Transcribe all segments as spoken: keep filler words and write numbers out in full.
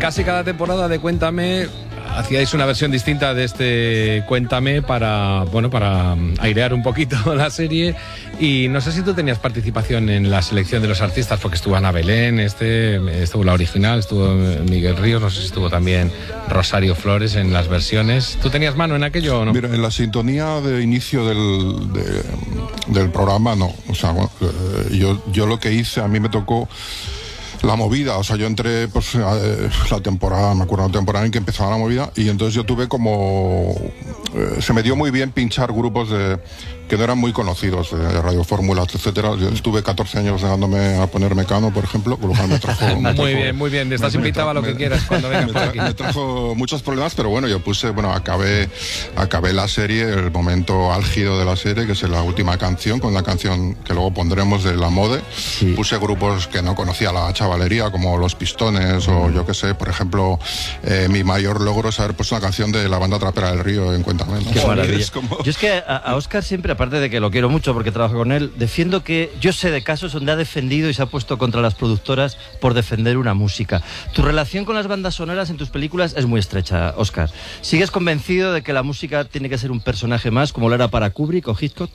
casi cada temporada de Cuéntame hacíais una versión distinta de este Cuéntame para, bueno, para airear un poquito la serie. Y no sé si tú tenías participación en la selección de los artistas, porque estuvo Ana Belén, este, estuvo la original, estuvo Miguel Ríos, no sé si estuvo también Rosario Flores en las versiones. ¿Tú tenías mano en aquello o no? Mira, en la sintonía de inicio del, de, del programa, no. O sea, yo, yo lo que hice, a mí me tocó la movida, o sea, yo entré, pues, eh, la temporada, me acuerdo la temporada en que empezaba la movida, y entonces yo tuve como, eh, se me dio muy bien pinchar grupos de, que no eran muy conocidos, de Radio Fórmulas, etcétera. Yo estuve catorce años negándome a poner Mecano, por ejemplo, con lo cual me trajo... me muy trajo, bien, muy bien, estás invitado a lo que me, quieras cuando vengas me, por tra aquí. Me trajo muchos problemas, pero bueno, yo puse, bueno, acabé, acabé la serie, el momento álgido de la serie, que es la última canción, con la canción que luego pondremos de La Mode. Sí. Puse grupos que no conocía la chavalería, como Los Pistones, o yo qué sé, por ejemplo, eh, mi mayor logro es haber puesto una canción de la banda Trapera del Río en Cuéntame, ¿no? Qué maravilla. Es como... Yo es que a, a Óscar siempre, aparte de que lo quiero mucho porque trabajo con él, defiendo que yo sé de casos donde ha defendido y se ha puesto contra las productoras por defender una música. Tu relación con las bandas sonoras en tus películas es muy estrecha, Óscar. ¿Sigues convencido de que la música tiene que ser un personaje más, como lo era para Kubrick o Hitchcock?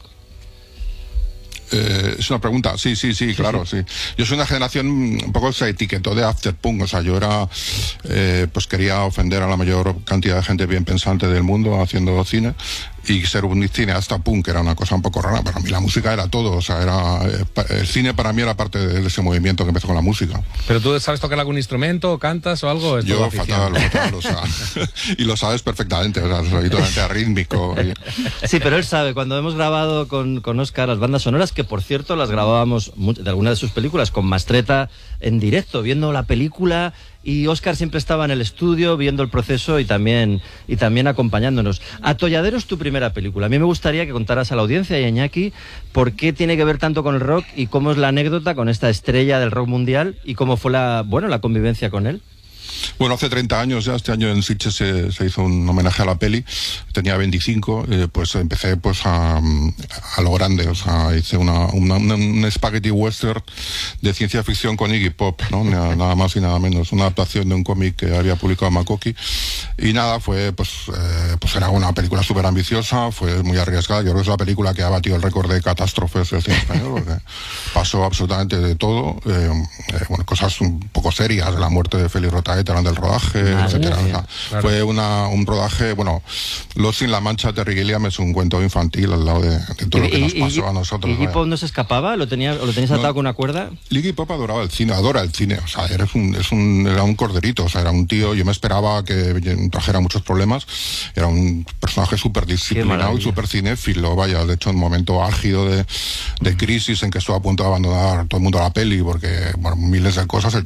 Eh, es una pregunta, sí, sí, sí, claro, sí. Yo soy una generación, un poco se etiquetó de afterpunk, o sea, yo era, eh, pues quería ofender a la mayor cantidad de gente bien pensante del mundo haciendo cine, y ser un cineasta punk era una cosa un poco rara. Para mí la música era todo, o sea, era el cine para mí era parte de ese movimiento que empezó con la música. ¿Pero tú sabes tocar algún instrumento, o cantas o algo? ¿Es yo fatal, fatal, o sea, y lo sabes perfectamente, o sea, soy totalmente arrítmico. Y... Sí, pero él sabe, cuando hemos grabado con, con Óscar las bandas sonoras, que por cierto las grabábamos de algunas de sus películas con Mastretta en directo, viendo la película, y Óscar siempre estaba en el estudio viendo el proceso y también, y también acompañándonos. Atolladero es tu primera película. A mí me gustaría que contaras a la audiencia y a Iñaki por qué tiene que ver tanto con el rock y cómo es la anécdota con esta estrella del rock mundial y cómo fue la, bueno, la convivencia con él. Bueno, hace treinta años ya, este año en Sitges se, se hizo un homenaje a la peli, tenía veinticinco, eh, pues empecé pues a, a lo grande, o sea, hice una, una, una, un spaghetti western de ciencia ficción con Iggy Pop, ¿no? Nada más y nada menos, una adaptación de un cómic que había publicado Makoki, y nada, fue, pues, eh, pues era una película súper ambiciosa, fue muy arriesgada, yo creo que es la película que ha batido el récord de catástrofes del cine español, porque pasó absolutamente de todo, eh, eh, bueno, cosas un poco serias, la muerte de Félix Rotaeta del rodaje, ah, etcétera. O sea, claro. Fue una, un rodaje, bueno, Los sin la Mancha, Terry Gilliam es un cuento infantil al lado de, de todo lo que nos pasó y, a nosotros. ¿Y Iggy Pop no se escapaba? ¿Lo tenías, o lo tenías atado no, con una cuerda? Iggy Pop adoraba el cine, adora el cine, o sea, era un, es un, era un corderito, o sea, era un tío, yo me esperaba que trajera muchos problemas, era un personaje súper disciplinado y súper cinéfilo, vaya, de hecho, en un momento álgido de, de crisis en que estuvo a punto de abandonar todo el mundo la peli, porque, bueno, miles de cosas,